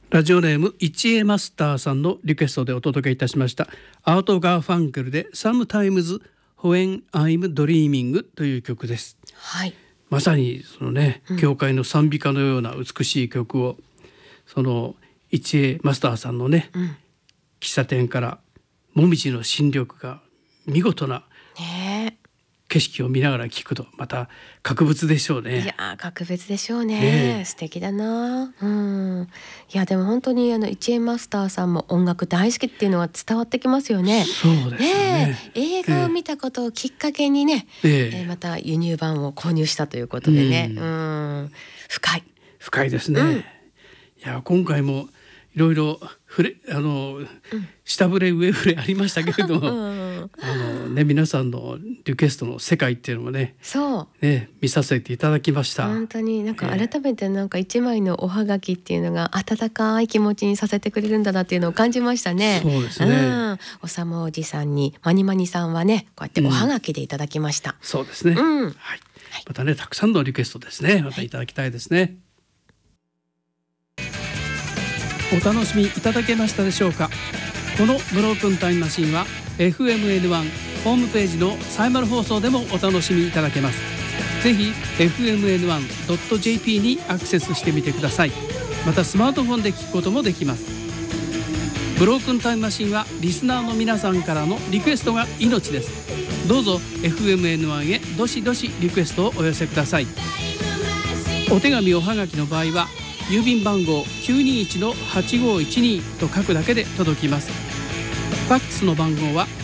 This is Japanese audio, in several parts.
ラジオネーム一恵マスターさんのリクエストでお届けいたしましたアート・ガーファンクルで Sometimes When I'm Dreaming という曲です。 はい、 まさにそのね、教会の賛美歌のような美しい曲をその一恵マスターさんのね、喫茶店からもみじの新緑が見事な景色を見ながら聴くとまた格別でしょうね。 いや格別でしょうね。素敵だな。いやでも本当に一円マスターさんも音楽大好きっていうのが伝わってきますよね。 そうですね。 映画を見たことをきっかけにね、また輸入版を購入したということでね、深いですね。 いや今回もいろいろ下振れ上振れありましたけれども皆さんのリクエストの世界っていうのもね見させていただきました。 本当になんか改めてなんか一枚のおはがきっていうのが温かい気持ちにさせてくれるんだなっていうのを感じましたね。 そうですね。 おさもおじさんにマニマニさんはねこうやっておはがきでいただきました。 そうですね。またねたくさんのリクエストですねまたいただきたいですね。お楽しみいただけましたでしょうか。このブロークンタイムマシンは FMN1 ホームページのサイマル放送でもお楽しみいただけます。ぜひ FMN1.jp にアクセスしてみてください。またスマートフォンで聞くこともできます。ブロークンタイムマシンはリスナーの皆さんからのリクエストが命です。どうぞ FMN1 へどしどしリクエストをお寄せください。お手紙おはがきの場合は郵便番号 921-8512 と書くだけで届きます。ファックスの番号は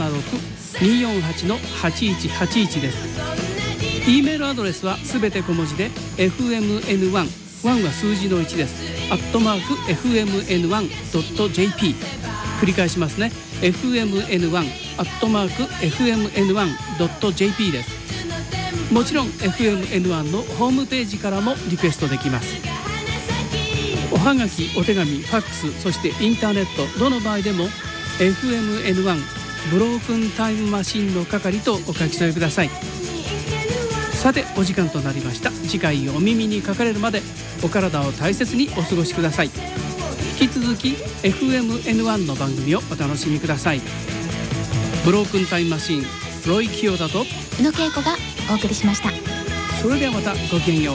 076-248-8181 です。 E メールアドレスはすべて小文字で FMN1 1は数字の1です。@FMN1.jp 繰り返しますね。 FMN1@FMN1.jp です。もちろん FMN1 のホームページからもリクエストできます。おはがき、お手紙、ファックス、そしてインターネットどの場合でも FMN1 ブロークンタイムマシンの係とお書き添えください。さてお時間となりました。次回お耳にかかれるまでお体を大切にお過ごしください。引き続き FMN1 の番組をお楽しみください。ブロークンタイムマシンロイ・キヨダと宇野恵子がお送りしました。 それではまたごきげんよう。